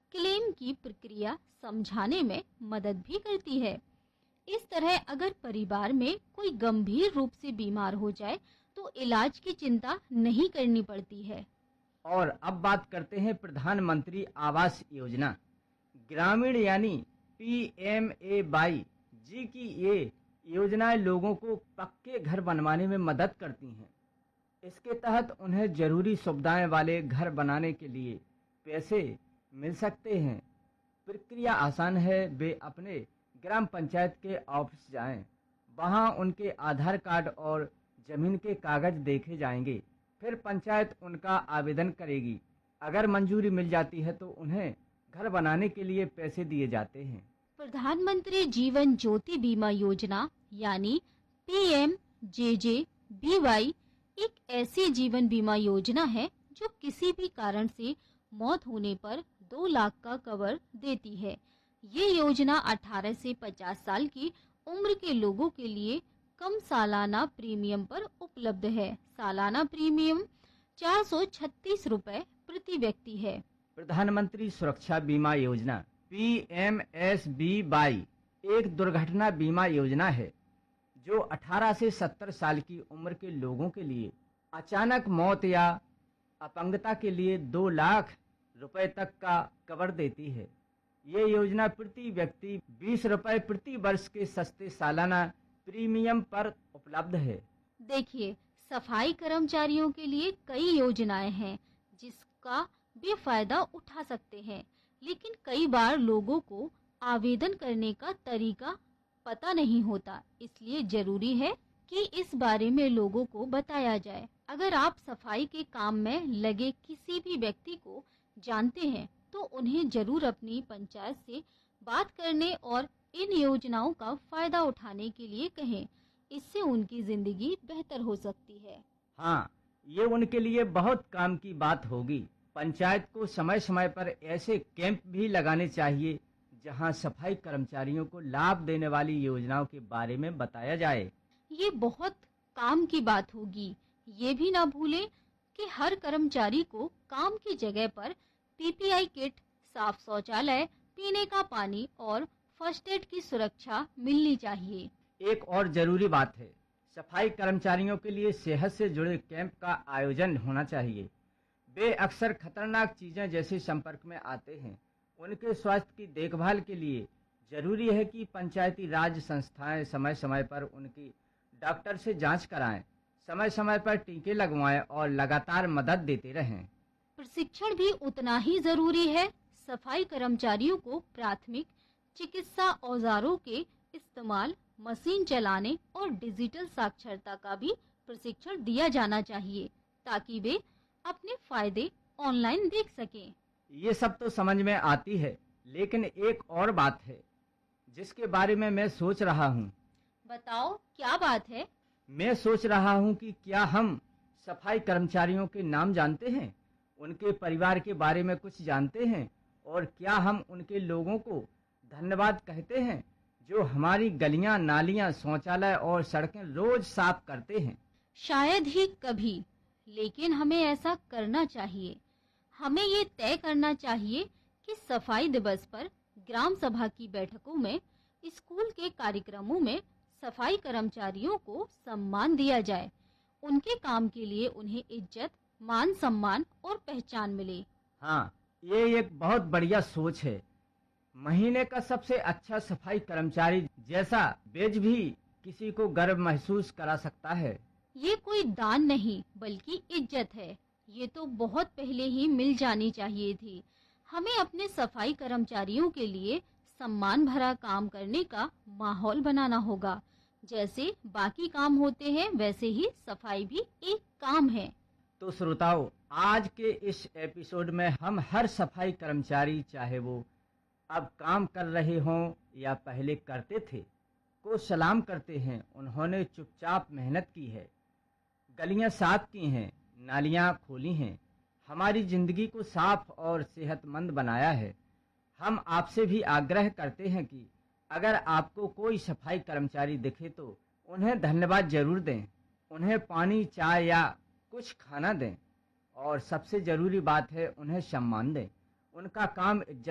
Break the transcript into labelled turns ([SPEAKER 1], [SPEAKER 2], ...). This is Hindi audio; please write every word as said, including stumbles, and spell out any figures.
[SPEAKER 1] क्लेम की प्रक्रिया समझाने में मदद भी करती है। इस तरह अगर परिवार में कोई गंभीर रूप से बीमार हो जाए तो इलाज की चिंता नहीं करनी पड़ती है।
[SPEAKER 2] और अब बात करते हैं प्रधानमंत्री आवास योजना ग्रामीण यानी पी एम ए वाई जी की ये योजनाएं लोगों को पक्के घर बनवाने में मदद करती हैं। इसके तहत उन्हें जरूरी सुविधाएं वाले घर बनाने के लिए पैसे मिल सकते हैं। प्रक्रिया आसान है। वे अपने ग्राम पंचायत के ऑफिस जाएं, वहां उनके आधार कार्ड और जमीन के कागज देखे जाएंगे। फिर पंचायत उनका आवेदन करेगी। अगर मंजूरी मिल जाती है तो उन्हें घर बनाने के लिए पैसे दिए जाते हैं।
[SPEAKER 1] प्रधानमंत्री जीवन ज्योति बीमा योजना यानी पी एम जे जे बी वाई एक ऐसी जीवन बीमा योजना है जो किसी भी कारण से मौत होने पर दो लाख का कवर देती है। ये योजना अठारह से पचास साल की उम्र के लोगों के लिए कम सालाना प्रीमियम पर उपलब्ध है। सालाना प्रीमियम चार सौ छत्तीस रुपए प्रति व्यक्ति है।
[SPEAKER 2] प्रधानमंत्री सुरक्षा बीमा योजना P M S B Y एक दुर्घटना बीमा योजना है जो अठारह से सत्तर साल की उम्र के लोगों के लिए अचानक मौत या अपंगता के लिए दो लाख रुपए तक का कवर देती है। ये योजना प्रति व्यक्ति बीस रुपए प्रति वर्ष के सस्ते सालाना प्रीमियम पर उपलब्ध है।
[SPEAKER 1] देखिए, सफाई कर्मचारियों के लिए कई योजनाएं हैं जिसका वे फायदा उठा सकते हैं, लेकिन कई बार लोगों को आवेदन करने का तरीका पता नहीं होता, इसलिए जरूरी है कि इस बारे में लोगों को बताया जाए। अगर आप सफाई के काम में लगे किसी भी व्यक्ति को जानते हैं तो उन्हें जरूर अपनी पंचायत से बात करने और इन योजनाओं का फायदा उठाने के लिए कहें। इससे उनकी जिंदगी बेहतर हो सकती है।
[SPEAKER 2] हाँ, ये उनके लिए बहुत काम की बात होगी। पंचायत को समय समय पर ऐसे कैंप भी लगाने चाहिए जहां सफाई कर्मचारियों को लाभ देने वाली योजनाओं के बारे में बताया जाए।
[SPEAKER 1] ये बहुत काम की बात होगी। ये भी ना भूलें कि हर कर्मचारी को काम की जगह पर पी पी आई किट, साफ शौचालय, पीने का पानी और फर्स्ट एड की सुरक्षा मिलनी चाहिए।
[SPEAKER 2] एक और जरूरी बात है, सफाई कर्मचारियों के लिए सेहत से जुड़े कैंप का आयोजन होना चाहिए। वे अक्सर खतरनाक चीजें जैसे संपर्क में आते हैं। उनके स्वास्थ्य की देखभाल के लिए जरूरी है कि पंचायती राज संस्थाएं समय समय पर उनकी डॉक्टर से जांच कराएं, समय समय पर टीके लगवाएं और लगातार मदद देते रहें।
[SPEAKER 1] प्रशिक्षण भी उतना ही जरूरी है। सफाई कर्मचारियों को प्राथमिक चिकित्सा औजारों के इस्तेमाल, मशीन चलाने और डिजिटल साक्षरता का भी प्रशिक्षण दिया जाना चाहिए ताकि वे अपने फायदे ऑनलाइन देख सकें।
[SPEAKER 2] ये सब तो समझ में आती है, लेकिन एक और बात है जिसके बारे में मैं सोच रहा हूँ।
[SPEAKER 1] बताओ, क्या बात है?
[SPEAKER 2] मैं सोच रहा हूँ कि क्या हम सफाई कर्मचारियों के नाम जानते हैं, उनके परिवार के बारे में कुछ जानते हैं और क्या हम उनके लोगों को धन्यवाद कहते हैं जो हमारी गलियां, नालियां, शौचालय और सड़कें रोज साफ करते हैं।
[SPEAKER 1] शायद ही कभी, लेकिन हमें ऐसा करना चाहिए। हमें ये तय करना चाहिए कि सफाई दिवस पर ग्राम सभा की बैठकों में, स्कूल के कार्यक्रमों में सफाई कर्मचारियों को सम्मान दिया जाए। उनके काम के लिए उन्हें इज्जत, मान सम्मान और पहचान मिले।
[SPEAKER 2] हाँ, ये एक बहुत बढ़िया सोच है। महीने का सबसे अच्छा सफाई कर्मचारी जैसा बेज भी किसी को गर्व महसूस करा सकता है।
[SPEAKER 1] ये कोई दान नहीं बल्कि इज्जत है। ये तो बहुत पहले ही मिल जानी चाहिए थी। हमें अपने सफाई कर्मचारियों के लिए सम्मान भरा काम करने का माहौल बनाना होगा। जैसे बाकी काम होते हैं वैसे ही सफाई भी एक काम है।
[SPEAKER 2] तो श्रोताओं, आज के इस एपिसोड में हम हर सफाई कर्मचारी, चाहे वो अब काम कर रहे हों या पहले करते थे, को सलाम करते हैं। उन्होंने चुपचाप मेहनत की है, गलियां साफ की हैं, नालियां खोली हैं, हमारी जिंदगी को साफ और सेहतमंद बनाया है। हम आपसे भी आग्रह करते हैं कि अगर आपको कोई सफाई कर्मचारी दिखे तो उन्हें धन्यवाद जरूर दें, उन्हें पानी, चाय या कुछ खाना दें और सबसे जरूरी बात है उन्हें सम्मान दें। उनका काम इज्जत